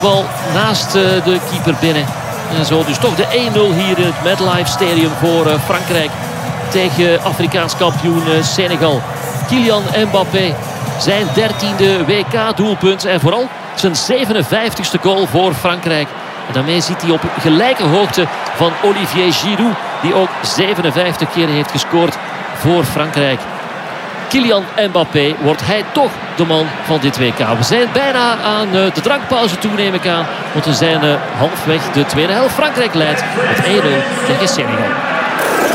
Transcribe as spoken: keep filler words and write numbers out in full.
Wel naast de keeper binnen. En zo dus toch de één nul hier in het MetLife Stadium voor Frankrijk. Tegen Afrikaans kampioen Senegal. Kylian Mbappé. Zijn dertiende W K-doelpunt. En vooral zijn zevenenvijftigste goal voor Frankrijk. En daarmee zit hij op gelijke hoogte van Olivier Giroud. Die ook zevenenvijftig keer heeft gescoord voor Frankrijk. Kylian Mbappé, wordt hij toch de man van dit W K. We zijn bijna aan de drankpauze toe, neem ik aan. Want we zijn halfweg de tweede helft. Frankrijk leidt met één nul tegen Senegal.